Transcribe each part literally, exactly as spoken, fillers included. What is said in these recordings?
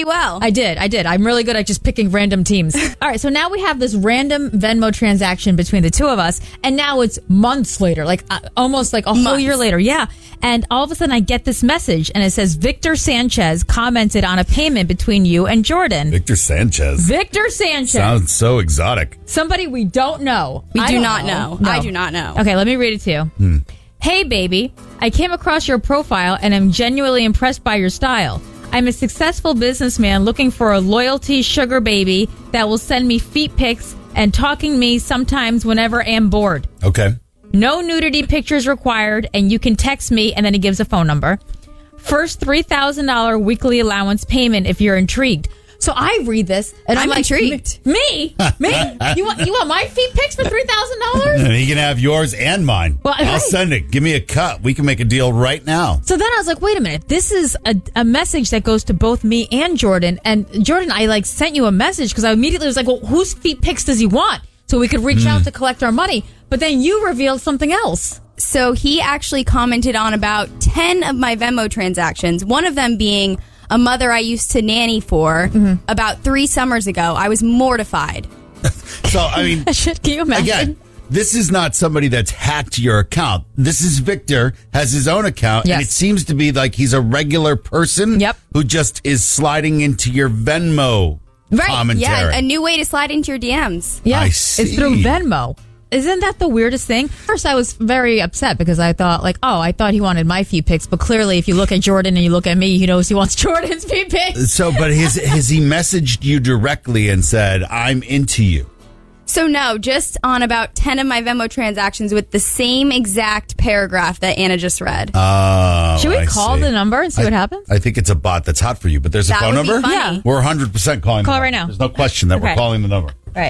well. I did. I did. I'm really good at just picking random teams. All right. So now we have this random Venmo transaction between the two of us. And now it's months later, like uh, almost like a whole Months. year later. Yeah. And all of a sudden I get this message and it says Victor Sanchez commented on a payment between you and Jordan. Victor Sanchez. Victor Sanchez. Sounds so exotic. Somebody we don't know. We I do don't not know. No. I do not know. Okay, let me read it to you. Hmm. Hey, baby. I came across your profile and I'm genuinely impressed by your style. I'm a successful businessman looking for a loyalty sugar baby that will send me feet pics and talking me sometimes whenever I'm bored. Okay. No nudity pictures required, and you can text me, and then he gives a phone number. First three thousand dollars weekly allowance payment if you're intrigued. So I read this, and I'm, I'm like, intrigued. Me? Me? You want you want my feet pics for three thousand dollars? And he can have yours and mine. Well, I'll right. send it. Give me a cut. We can make a deal right now. So then I was like, wait a minute. This is a, a message that goes to both me and Jordan. And Jordan, I like sent you a message because I immediately was like, well, whose feet pics does he want? So we could reach Mm. out to collect our money. But then you revealed something else. So he actually commented on about ten of my Venmo transactions, one of them being a mother I used to nanny for Mm-hmm. about three summers ago. I was mortified. So, I mean, Shit, can you imagine? again, this is not somebody that's hacked your account. This is Victor, has his own account, Yes. and it seems to be like he's a regular person Yep. who just is sliding into your Venmo Right. commentary. Yeah, a new way to slide into your D Ms. Yeah, I it's through see. Venmo. Isn't that the weirdest thing? First, I was very upset because I thought, like, oh, I thought he wanted my feet pics. But clearly, if you look at Jordan and you look at me, he knows he wants Jordan's feet pics. So, but his, has he messaged you directly and said, I'm into you? So no, just on about ten of my Venmo transactions with the same exact paragraph that Anna just read. Oh, Should we I call see. the number and see I, what happens? I think it's a bot that's hot for you, but there's a That phone would be number? funny. Yeah. We're one hundred percent calling Call the it right number. now. There's no question that Okay. we're calling the number. Right.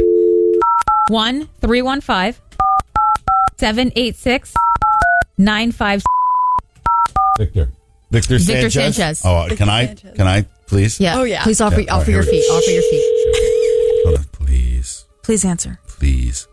One three one five seven eight six nine five. Victor. Victor Sanchez? Victor Sanchez. Oh, can I? Can I, please? Yeah. Oh, yeah. Please offer Yeah, offer oh, your here it feet. is. Offer your feet. Hold on, please. Please answer. Please.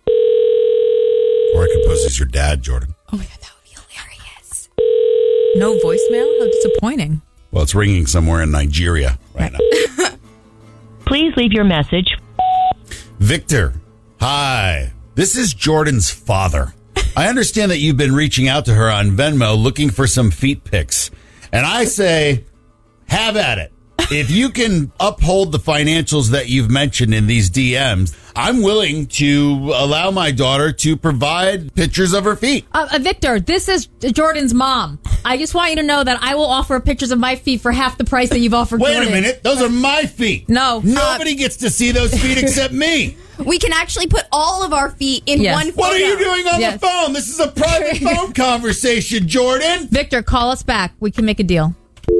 Or I could pose as your dad, Jordan. Oh my God, that would be hilarious. No voicemail? How disappointing. Well, it's ringing somewhere in Nigeria right now. Please leave your message. Victor, hi. This is Jordan's father. I understand that you've been reaching out to her on Venmo looking for some feet pics. And I say, have at it. If you can uphold the financials that you've mentioned in these D Ms, I'm willing to allow my daughter to provide pictures of her feet. Uh, uh, Victor, this is Jordan's mom. I just want you to know that I will offer pictures of my feet for half the price that you've offered Wait Jordan. a minute. Those are my feet. No. Nobody gets to see those feet except me. We can actually put all of our feet in Yes. one photo. What are you doing on Yes. the phone? This is a private phone conversation, Jordan. Victor, call us back. We can make a deal.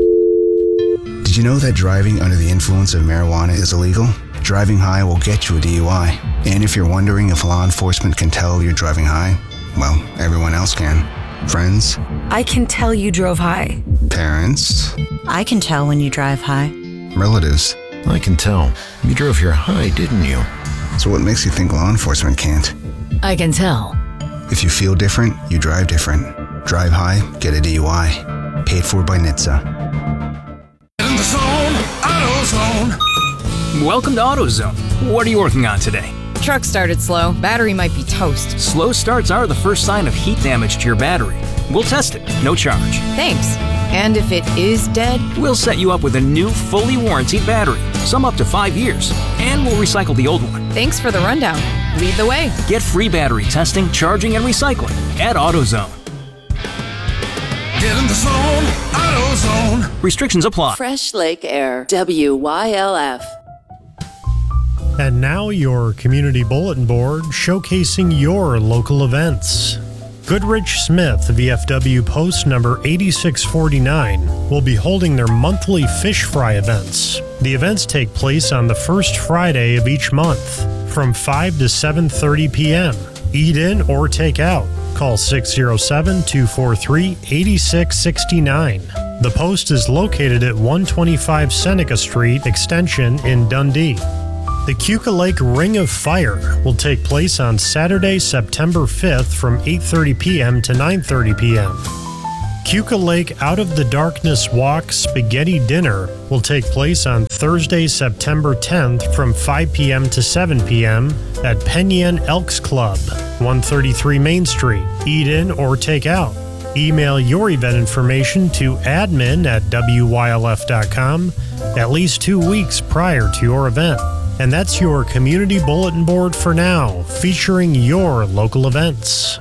Did you know that driving under the influence of marijuana is illegal? Driving high will get you a D U I. And if you're wondering if law enforcement can tell you're driving high, well, everyone else can. Friends, I can tell you drove high. parents, I can tell when you drive high. relatives. I can tell. You drove here high, didn't you? So what makes you think law enforcement can't? I can tell. If you feel different, you drive different. Drive high, get a D U I. Paid for by N H T S A. In the zone, AutoZone. Welcome to AutoZone. What are you working on today? Truck started slow. Battery might be toast. Slow starts are the first sign of heat damage to your battery. We'll test it, no charge. Thanks. And if it is dead? We'll set you up with a new, fully warranted battery, some up to five years, and we'll recycle the old one. Thanks for the rundown. Lead the way. Get free battery testing, charging, and recycling at AutoZone. Get in the zone, AutoZone. Restrictions apply. Fresh Lake Air, W Y L F. And now your community bulletin board showcasing your local events. Goodrich Smith V F W post number eighty-six forty-nine will be holding their monthly fish fry events. The events take place on the first Friday of each month from five to seven thirty p.m. Eat in or take out. Call six oh seven, two four three, eight six six nine. The post is located at one twenty-five Seneca Street Extension in Dundee. The Keuka Lake Ring of Fire will take place on Saturday, September fifth from eight thirty p.m. to nine thirty p.m. Keuka Lake Out of the Darkness Walk Spaghetti Dinner will take place on Thursday, September tenth from five p.m. to seven p.m. at Penyan Elks Club, one thirty-three Main Street. Eat in or take out. Email your event information to admin at W Y L F dot com at least two weeks prior to your event. And that's your community bulletin board for now, featuring your local events.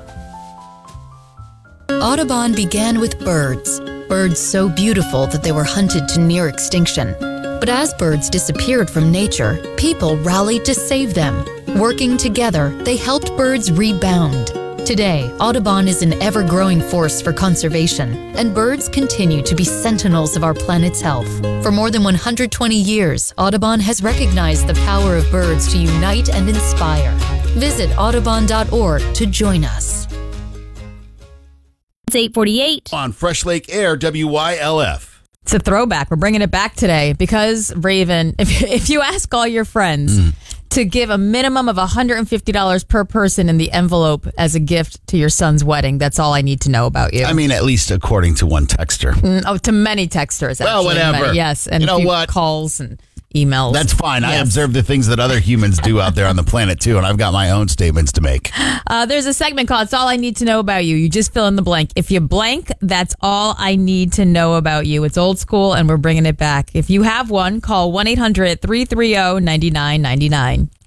Audubon began with birds. Birds so beautiful that they were hunted to near extinction. But as birds disappeared from nature, people rallied to save them. Working together, they helped birds rebound. Today, Audubon is an ever-growing force for conservation, and birds continue to be sentinels of our planet's health. For more than one hundred twenty years, Audubon has recognized the power of birds to unite and inspire. Visit audubon dot org to join us. It's eight forty-eight. On Fresh Lake Air, W Y L F. It's a throwback. We're bringing it back today because, Raven, if, if you ask all your friends mm. to give a minimum of one hundred fifty dollars per person in the envelope as a gift to your son's wedding, that's all I need to know about you. I mean, at least according to one texter. Mm, oh, to many texters. Actually. Well, whatever. Many, yes, and you know what? calls and emails. That's fine. Yes. I observe the things that other humans do out there on the planet, too, and I've got my own statements to make. Uh, there's a segment called It's All I Need to Know About You. You just fill in the blank. If you blank, that's all I need to know about you. It's old school, and we're bringing it back. If you have one, call one eight hundred three three zero nine nine nine nine.